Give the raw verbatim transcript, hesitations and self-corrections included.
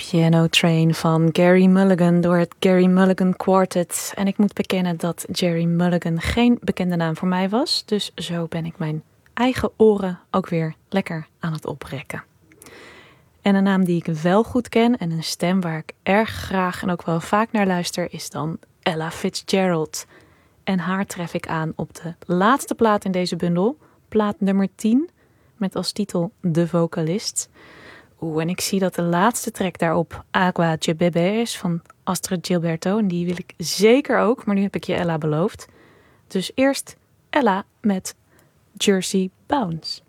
Piano Train van Gary Mulligan door het Gary Mulligan Quartet. En ik moet bekennen dat Gerry Mulligan geen bekende naam voor mij was. Dus zo ben ik mijn eigen oren ook weer lekker aan het oprekken. En een naam die ik wel goed ken en een stem waar ik erg graag en ook wel vaak naar luister is dan Ella Fitzgerald. En haar tref ik aan op de laatste plaat in deze bundel, plaat nummer tien, met als titel De Vocalist. Oeh, en ik zie dat de laatste track daarop Agua de Bebé is van Astrid Gilberto. En die wil ik zeker ook, maar nu heb ik je Ella beloofd. Dus eerst Ella met Jersey Bounce.